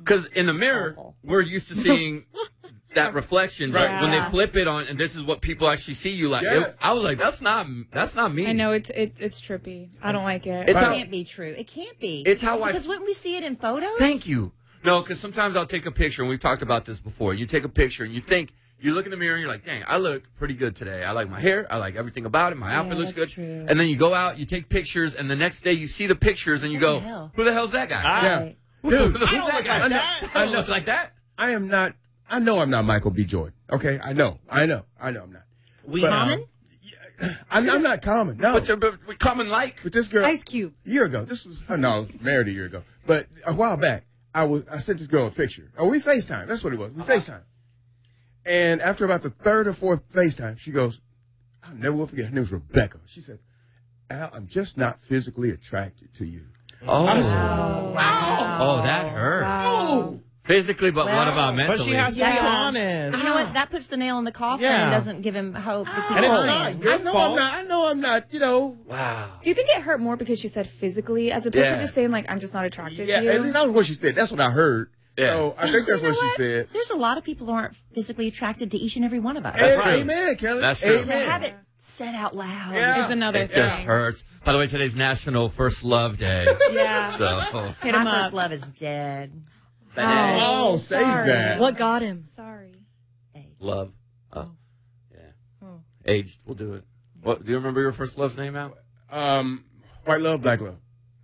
Because in the mirror, we're used to seeing that reflection, but when they flip it on, and this is what people actually see you like. I was like, that's not me. I know it's trippy. I don't like it. It can't be true. It can't be. It's how because wouldn't we see it in photos? Thank you. No, because sometimes I'll take a picture, and we've talked about this before. You take a picture, and you look in the mirror, and you're like, dang, I look pretty good today. I like my hair. I like everything about it. My outfit looks good. True. And then you go out, you take pictures, and the next day you see the pictures, and you go, who the hell's that guy? Dude, who's that guy? I don't look like that. I am not. I know I'm not Michael B. Jordan. Okay, I know I'm not. Common? I'm not common. No, but common like. But this girl, Ice Cube. A year ago. This was no, I was married a year ago. But a while back, I sent this girl a picture. Oh, we FaceTime. That's what it was. We FaceTime. And after about the third or fourth FaceTime, she goes, I'll never will forget. Her name was Rebecca. She said, Al, I'm just not physically attracted to you. Oh, Wow. Oh, that hurt. Wow. Physically, but what about mentally? But she has to be honest. You know what? That puts the nail in the coffin and doesn't give him hope. And it's not your fault. I know I'm not, Wow. Do you think it hurt more because she said physically as opposed to just saying, like, I'm just not attracted to you? Yeah, that's not what she said. That's what I heard. Yeah. So I think that's what she said. There's a lot of people who aren't physically attracted to each and every one of us. That's true. Amen, Kelly. That's true. To have it said out loud. Is another It thing. just hurts. By the way, today's National First Love Day. Yeah. So, Hit My him up. first love is dead. Oh, save that. What got him? Sorry. love. Oh, yeah. Aged. We'll do it. What? Do you remember your first love's name, Al? White Love, Black Love.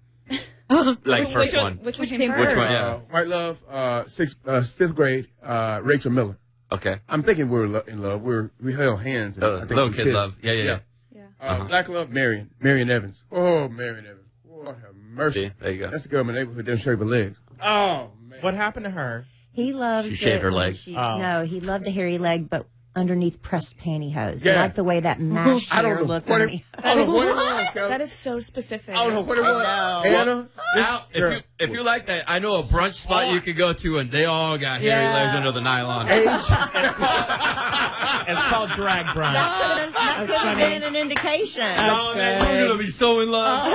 Like first one. Which Which came came first? Which one? Yeah. White Love, fifth grade, Rachel Miller. Okay. I'm thinking we're in love. We held hands. And I think Little we kid kissed. love. Yeah. Black Love, Marion Evans. Oh, Marion Evans. Lord have mercy. See, there you go. That's the girl in my neighborhood. Doesn't shave her legs. Oh, man. What happened to her? He loves She shaved her when leg. No, he loved the hairy leg, but underneath pressed pantyhose. Yeah. I like the way that mashed I don't hair know looked what on it, me. I don't know what it was, Kelly. That is so specific. I don't know what it was. Anna, Al, if you like that, I know a brunch spot you could go to, and they all got hairy legs under the nylon. It's called drag brunch. That could have been an indication. Oh, man, you're going to be so in love.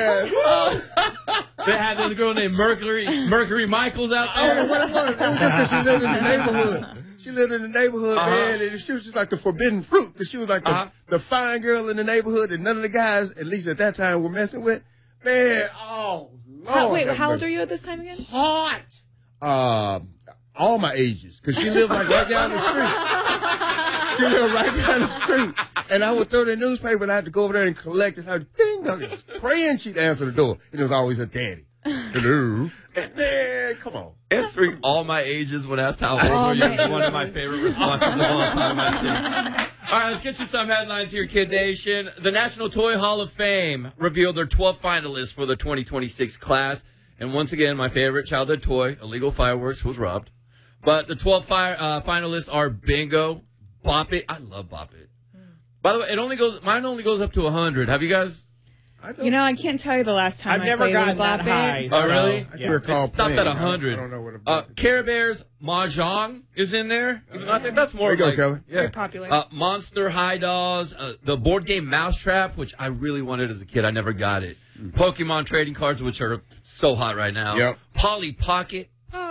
They had this girl named Mercury Michaels out I don't know there. what it was. It was just because she lived in the neighborhood. She lived in the neighborhood, man, and she was just like the forbidden fruit. Because she was like the fine girl in the neighborhood that none of the guys, at least at that time, were messing with. Man, oh, Lord. How old are you at this time again? Hot. All my ages. Because she lived like right down the street. She lived right down the street. And I would throw the newspaper and I had to go over there and collect it. And I would ding dong, praying she'd answer the door. And it was always her daddy. Hello. Man, come on. Answering all my ages when asked how old are you is one of my favorite responses of all time, I think. All right, let's get you some headlines here, Kid Nation. The National Toy Hall of Fame revealed their 12 finalists for the 2026 class. And once again, my favorite childhood toy, illegal fireworks, was robbed. But the 12 finalists are Bingo, Bop It. I love Bop It. By the way, mine only goes up to 100. Have you guys? You know, I can't tell you the last time I've I never played gotten with that Bop It. high. Oh, really? I can recall It stopped playing. at 100. I don't know what it Care Bears Mahjong is in there. I think that's more There you go, Kelly. Very popular. Monster High Dolls, the board game Mousetrap, which I really wanted as a kid. I never got it. Pokemon trading cards, which are so hot right now. Yep. Polly Pocket.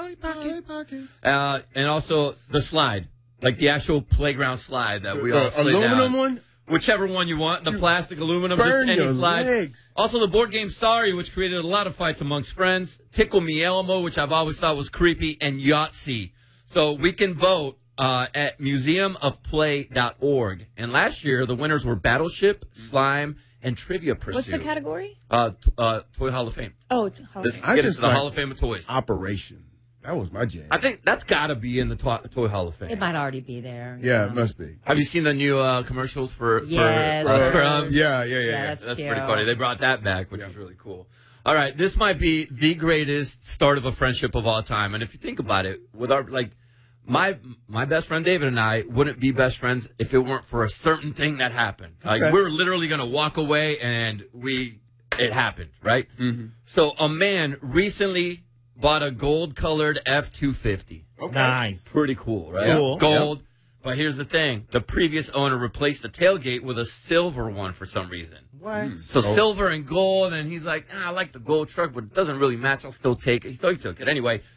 And also the slide, like the actual playground slide that we all slid aluminum down. one? Whichever one you want, the plastic, aluminum, burn just any your slide. legs. Also, the board game Sorry, which created a lot of fights amongst friends. Tickle Me Elmo, which I've always thought was creepy, and Yahtzee. So we can vote at museumofplay.org. And last year, the winners were Battleship, Slime, and Trivia Pursuit. What's the category? Toy Hall of Fame. Oh, it's Hall of Let's Fame. I get just into the like- Hall of Fame of Toys. Operation. That was my jam. I think that's got to be in the Toy Hall of Fame. It might already be there. Yeah, it must be. Have you seen the new commercials for Yes. Scrubs? Yeah. That's That's cute. pretty funny. They brought that back, which is really cool. All right, this might be the greatest start of a friendship of all time. And if you think about it, with our my best friend David and I wouldn't be best friends if it weren't for a certain thing that happened. Like we're literally gonna walk away and it happened, right? Mm-hmm. So a man recently bought a gold-colored F-250. Okay. Nice. Pretty cool, right? Cool. Gold. Yep. But here's the thing. The previous owner replaced the tailgate with a silver one for some reason. What? So silver and gold, and he's like, I like the gold truck, but it doesn't really match. I'll still take it. So he took it. Anyway,